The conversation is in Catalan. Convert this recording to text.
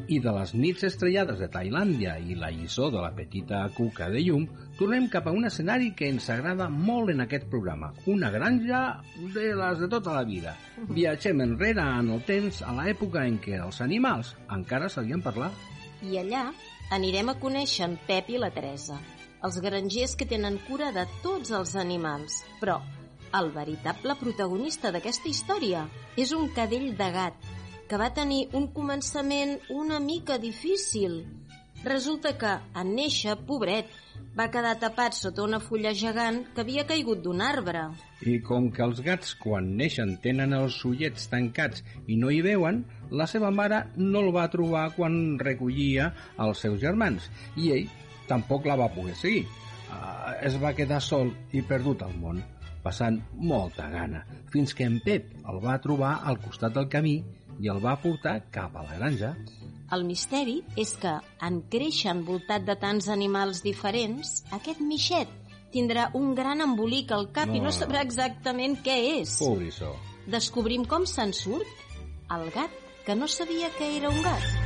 I de les nits estrellades de Tailàndia i la lliçó de la petita cuca de llum, tornem cap a un escenari que ens agrada molt en aquest programa, una granja de les de tota la vida. Viatgem enrere en el temps a l'època en què els animals encara sabien parlar. I allà anirem a conèixer en Pep i la Teresa, els grangers que tenen cura de tots els animals. Però el veritable protagonista d'aquesta història és un cadell de gat, que va tenir un començament una mica difícil. Resulta que, en néixer, pobret, va quedar tapat sota una fulla gegant que havia caigut d'un arbre. I com que els gats, quan neixen, tenen els ullets tancats i no hi veuen, la seva mare no el va trobar quan recollia els seus germans, i ell tampoc la va poder seguir. Es va quedar sol i perdut al món, passant molta gana, fins que en Pep el va trobar al costat del camí i el va portar cap a la granja. El misteri és que, en créixer envoltat de tants animals diferents, aquest mixet tindrà un gran embolic al cap i no sabrà exactament què és. Pobrissó. Descobrim com se'n surt el gat que no sabia que era un gat.